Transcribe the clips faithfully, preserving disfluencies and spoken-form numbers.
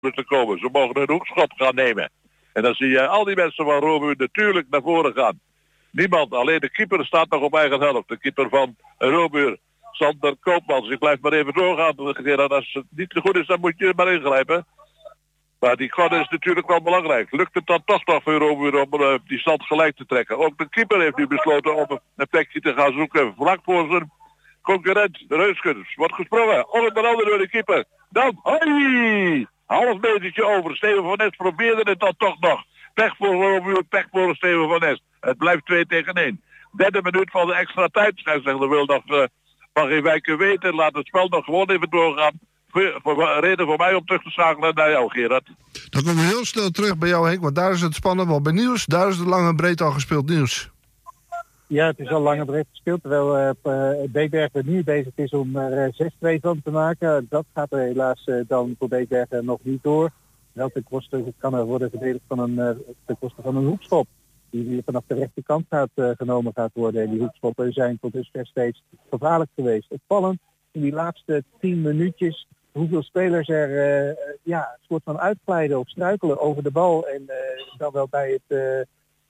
te komen. Ze mogen hun hoekschop gaan nemen. En dan zie je al die mensen van Robuur natuurlijk naar voren gaan. Niemand, alleen de keeper staat nog op eigen helft. De keeper van Robuur, Sander Koopmans. Ik blijf maar even doorgaan. Als het niet zo goed is, dan moet je maar ingrijpen. Maar die kwad is natuurlijk wel belangrijk. Lukt het dan toch nog voor Robuur om uh, die stand gelijk te trekken? Ook de keeper heeft nu besloten om een plekje te gaan zoeken. Vlak voor zijn concurrent, de Reuskens. Wordt gesprongen. Onder andere door de keeper. Dan, hoi! Half metertje over. Steven van Nes probeerde het dan toch nog. Pech voor Robuur, pech voor Steven van Nes. Het blijft twee tegen één. Derde minuut van de extra tijd. Scheidsrechter wil nog uh, van geen wijken weten. Laat het spel nog gewoon even doorgaan. Voor, voor, reden voor mij om terug te schakelen naar jou, Gerard. Dan komen we heel snel terug bij jou, Henk. Want daar is het spannend. Want bij Niels, daar is het lang en breed al gespeeld, Niels. Ja, het is al lang en breed gespeeld. Terwijl uh, Beekbergen nu bezig is om er uh, zes twee van te maken. Dat gaat er helaas uh, dan voor Beekbergen nog niet door. Wel ten koste kan er worden verdedigd van een, uh, ten koste van een hoekschop. Die weer vanaf de rechterkant gaat, uh, genomen gaat worden. En die hoekschoppen zijn tot dusver steeds gevaarlijk geweest. Opvallend in die laatste tien minuutjes hoeveel spelers er uh, ja, een soort van uitglijden of struikelen over de bal. En uh, dan wel bij het uh,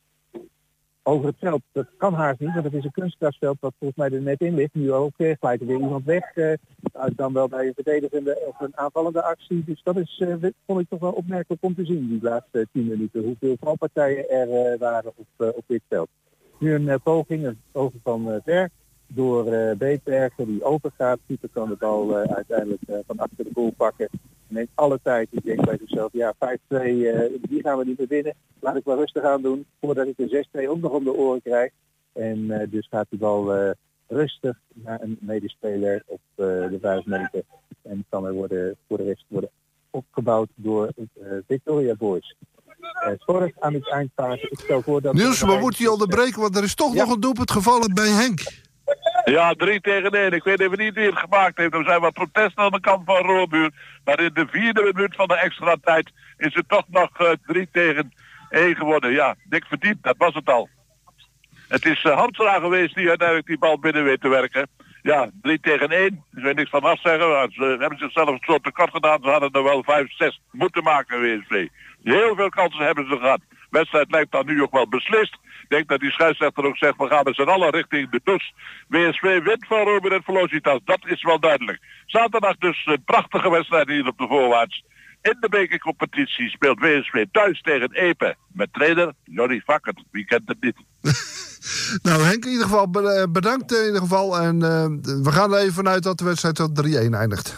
over het veld. Dat kan haast niet, want het is een kunstgrasveld wat volgens mij er net in ligt. Nu ook uh, glijdt er weer iemand weg. Uh, dan wel bij een verdedigende of een aanvallende actie. Dus dat is, uh, vond ik toch wel opmerkelijk om te zien, die laatste tien minuten. Hoeveel valpartijen er uh, waren op, uh, op dit veld. Nu een uh, poging, een poging van uh, Ver. Door uh, Beekbergen die open gaat. Pieter kan de bal uh, uiteindelijk uh, van achter de goal pakken. Neemt alle tijd. Ik denk bij zichzelf, ja, vijf twee, uh, die gaan we niet meer winnen. Laat ik wel rustig aan doen, voordat ik de zes twee ook nog om de oren krijg. En uh, dus gaat die bal uh, rustig naar een medespeler op uh, de vijf meter. En kan er worden, voor de rest worden opgebouwd door uh, Victoria Boys. Uh, Zorg aan het eindfase. Ik stel voor dat... Niels, we moeten je onderbreken, want er is toch ja. nog een doelpunt gevallen bij Henk. Ja, drie tegen één. Ik weet even niet wie het gemaakt heeft. Er zijn wat protesten aan de kant van Robuur. Maar in de vierde minuut van de extra tijd is het toch nog uh, drie tegen één geworden. Ja, dik verdiend. Dat was het al. Het is uh, Hamstra geweest die uiteindelijk die bal binnen weet te werken. Ja, drie tegen één. Daar wil niks van afzeggen. Ze hebben zichzelf zo tekort gedaan. Ze hadden er wel vijf, zes moeten maken, W S V. Heel veel kansen hebben ze gehad. De wedstrijd lijkt dan nu ook wel beslist. Ik denk dat die scheidsrechter ook zegt, we gaan met z'n allen richting de douche. W S V wint van Robuur en Velocitas. Dat is wel duidelijk. Zaterdag dus een prachtige wedstrijd hier op de voorwaarts. In de bekercompetitie speelt W S V thuis tegen Epe. Met trainer Johnny Vakkert. Wie kent het niet? Nou Henk, in ieder geval bedankt in ieder geval. En uh, we gaan er even vanuit dat de wedstrijd tot drie één eindigt.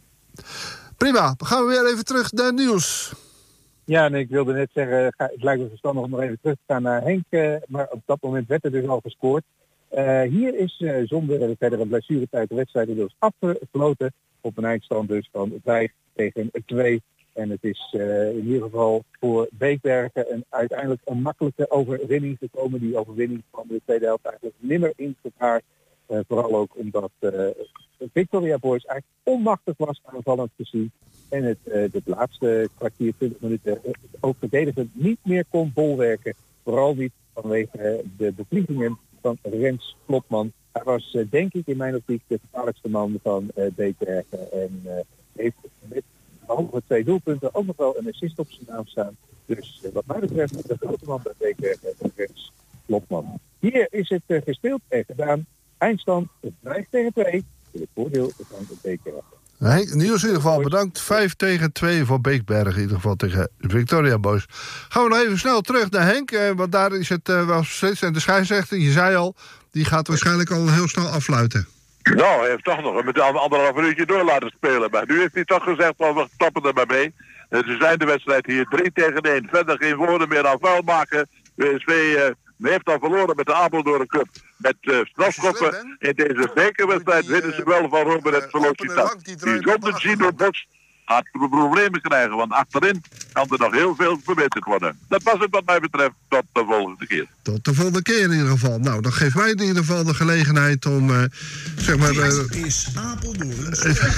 Prima, dan gaan we weer even terug naar Niels. Ja, en ik wilde net zeggen, ga, het lijkt me verstandig om nog even terug te gaan naar Henk. Uh, maar op dat moment werd er dus al gescoord. Uh, hier is uh, zonder verdere blessuretijd de wedstrijd inmiddels afgefloten. Op een eindstand dus van vijf tegen twee. En het is uh, in ieder geval voor Beekbergen een, uiteindelijk een makkelijke overwinning gekomen. Die overwinning van de tweede helft eigenlijk nimmer in gevaar. Uh, vooral ook omdat uh, Victoria Boys eigenlijk onmachtig was aanvallend gezien. En het, uh, het laatste kwartier, twintig minuten, uh, ook verdedigend niet meer kon bolwerken. Vooral niet vanwege uh, de bevliegingen van Rens Klopman. Hij was, uh, denk ik, in mijn optiek de gevaarlijkste man van uh, Beekbergen. En uh, heeft met behalve twee doelpunten ook nog wel een assist op zijn naam staan. Dus uh, wat mij betreft de grote man bij Beekbergen, Rens Klopman. Hier is het uh, gespeeld en gedaan. Eindstand vijf tegen twee. In het voordeel van de Beekbergen. Henk, Niels in ieder geval bedankt. vijf tegen twee voor Beekbergen. In ieder geval tegen Victoria Boys. Gaan we nog even snel terug naar Henk. Eh, want daar is het uh, wel steeds. En de scheidsrechter, je zei al, die gaat waarschijnlijk al heel snel afluiten. Nou, hij heeft toch nog een anderhalf minuutje door laten spelen. Maar nu heeft hij toch gezegd, well, we stoppen er maar mee. Uh, ze zijn de wedstrijd hier drie tegen één. Verder geen woorden meer aan vuil maken. W S V uh, heeft al verloren met de Apeldoorn Cup. Met uh, strafschoppen in deze bekerwedstrijd winnen ze wel van Robuur en Velocitas. Die zonder Gino Box gaat problemen krijgen, want achterin kan er nog heel veel verbeterd worden. Dat was het wat mij betreft. Tot de volgende keer. Tot de volgende keer in ieder geval. Nou, dat geeft mij in ieder geval de gelegenheid om, uh, zeg maar... Uh, Dit is Apeldoorn.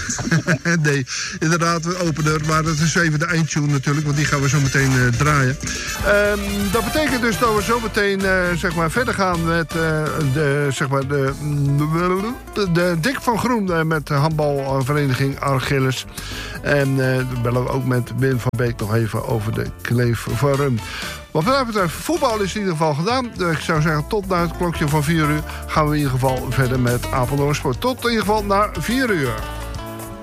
nee, inderdaad, we openen. Maar dat is even de eindtune natuurlijk, want die gaan we zo meteen uh, draaien. Um, dat betekent dus dat we zo meteen uh, zeg maar verder gaan met uh, de, zeg maar de, de, de Dick van Groen uh, met de handbalvereniging Argilles. Uh, En uh, dan bellen we ook met Wim van Beek nog even over de Kleef van Rum. Wat mij betreft, voetbal is in ieder geval gedaan. Ik zou zeggen, tot na het klokje van vier uur gaan we in ieder geval verder met Apeldoorn Sport. Tot in ieder geval naar vier uur.